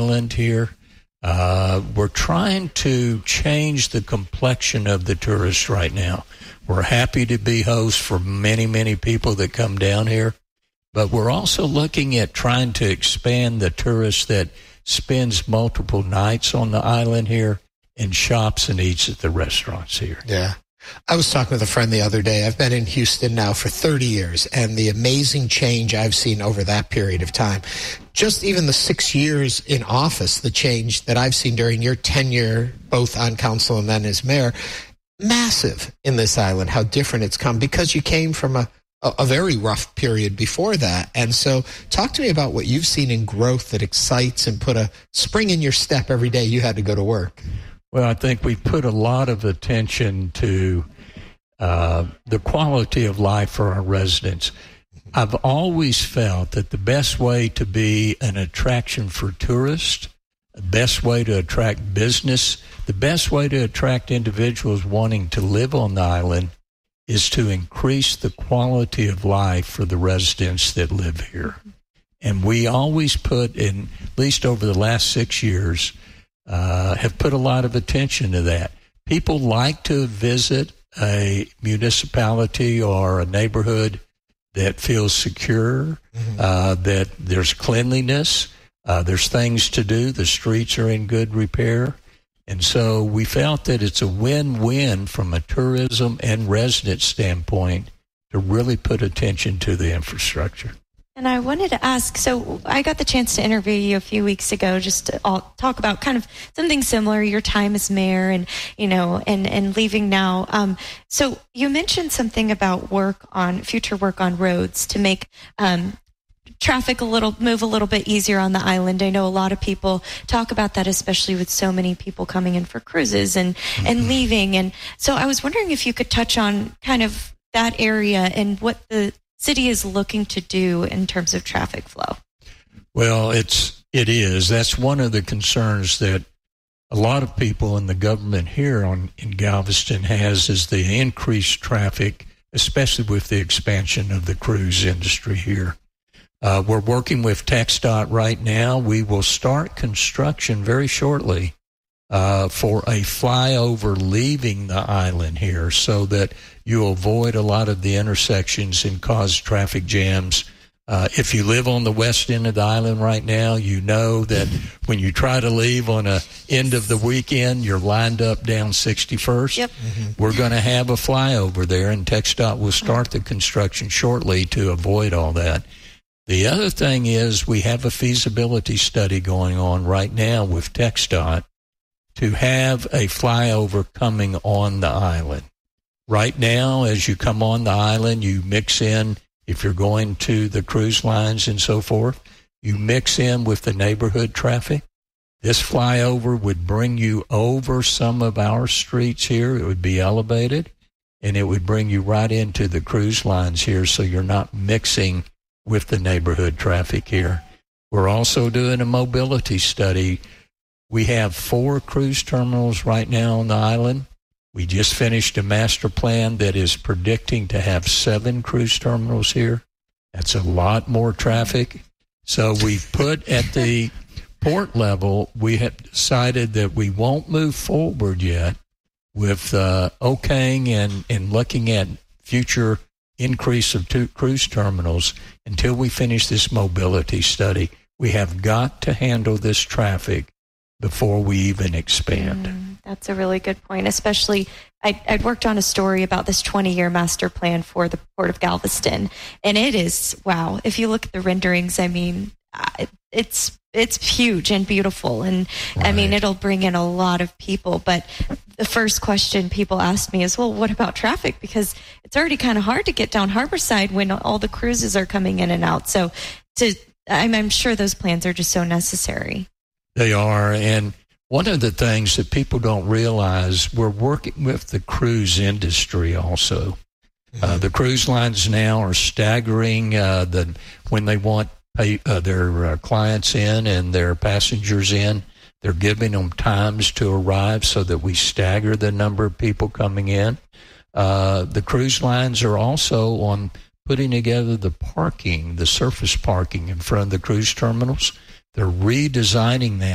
island here. We're trying to change the complexion of the tourists right now. We're happy to be hosts for many, many people that come down here, but we're also looking at trying to expand the tourist that spends multiple nights on the island here and shops and eats at the restaurants here. Yeah. I was talking with a friend the other day. I've been in Houston now for 30 years, and the amazing change I've seen over that period of time. Just even the 6 years in office, the change that I've seen during your tenure, both on council and then as mayor, massive in this island, how different it's come, because you came from a very rough period before that. And so talk to me about what you've seen in growth that excites and put a spring in your step every day you had to go to work. Well, I think we've put a lot of attention to the quality of life for our residents. I've always felt that the best way to be an attraction for tourists, the best way to attract business, the best way to attract individuals wanting to live on the island is to increase the quality of life for the residents that live here. And we always put, in at least over the last 6 years, have put a lot of attention to that. People like to visit a municipality or a neighborhood that feels secure, that there's cleanliness, there's things to do, the streets are in good repair. And so we felt that it's a win-win from a tourism and resident standpoint to really put attention to the infrastructure. And I wanted to ask, so I got the chance to interview you a few weeks ago just to talk about kind of something similar, your time as mayor and, you know, and leaving now. So you mentioned something about future work on roads to make traffic move a little bit easier on the island. I know a lot of people talk about that, especially with so many people coming in for cruises and leaving. And so I was wondering if you could touch on kind of that area and what the city is looking to do in terms of traffic flow. Well, it is. That's one of the concerns that a lot of people in the government here in Galveston has, is the increased traffic, especially with the expansion of the cruise industry here. We're working with TxDOT right now. We will start construction very shortly for a flyover leaving the island here, so that you avoid a lot of the intersections and cause traffic jams. If you live on the west end of the island right now, you know that when you try to leave on a end of the weekend, you're lined up down 61st. Yep. We're going to have a flyover there, and TxDOT will start the construction shortly to avoid all that. The other thing is, we have a feasibility study going on right now with TxDOT to have a flyover coming on the island. Right now, as you come on the island, you mix in, if you're going to the cruise lines and so forth, you mix in with the neighborhood traffic. This flyover would bring you over some of our streets here. It would be elevated, and it would bring you right into the cruise lines here, so you're not mixing with the neighborhood traffic here. We're also doing a mobility study. We have 4 cruise terminals right now on the island. We just finished a master plan that is predicting to have 7 cruise terminals here. That's a lot more traffic. So we've put at the port level, we have decided that we won't move forward yet with okaying and looking at future increase of 2 cruise terminals until we finish this mobility study. We have got to handle this traffic before we even expand. That's a really good point, especially I'd worked on a story about this 20-year master plan for the Port of Galveston, and it is, wow, if you look at the renderings, I mean, it's huge and beautiful, and right. I mean, it'll bring in a lot of people, but the first question people asked me is, well, what about traffic? Because it's already kind of hard to get down Harborside when all the cruises are coming in and out. So I'm sure those plans are just so necessary. They are, and one of the things that people don't realize, we're working with the cruise industry also. The cruise lines now are staggering when they want their clients in and their passengers in. They're giving them times to arrive so that we stagger the number of people coming in. The cruise lines are also on putting together the surface parking in front of the cruise terminals. They're redesigning that